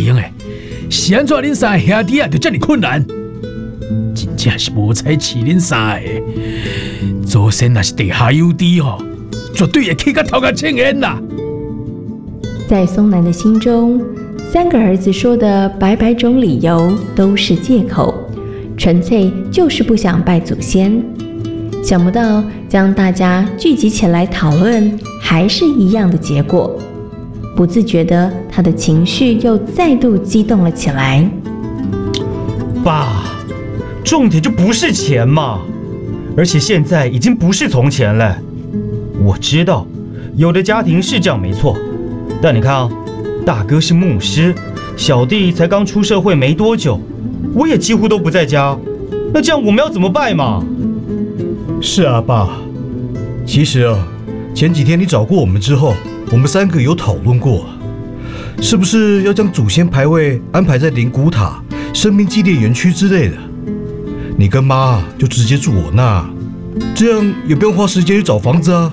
能的，是安怎恁三个兄弟啊，就这么困难？真正是无彩饲恁三个，祖先若是地下有知吼，绝对会起到头壳青烟啦。 在松南的心中，3个儿子说的百百种理由都是借口，纯粹就是不想拜祖先。想不到将大家聚集起来讨论，还是一样的结果。不自觉的，他的情绪又再度激动了起来。 爸，重点就不是钱嘛，而且现在已经不是从前了。我知道，有的家庭是这样没错，但你看啊，大哥是牧师，小弟才刚出社会没多久，我也几乎都不在家，那这样我们要怎么拜嘛？ 是啊，爸。其实啊，前几天你找过我们之后，我们3个有讨论过，是不是要将祖先牌位安排在灵骨塔、生命纪念园区之类的？你跟妈就直接住我那，这样也不用花时间去找房子啊。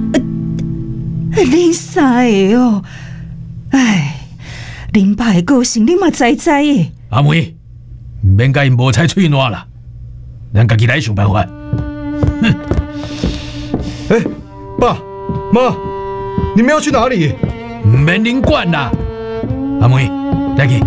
恁三个哦，哎，恁爸的个性你嘛知知的。 阿妹，免甲因无采取暖啦，咱家己来想办法。 哎，爸妈，你们要去哪里？ 唔免恁管啦，阿妹，来去。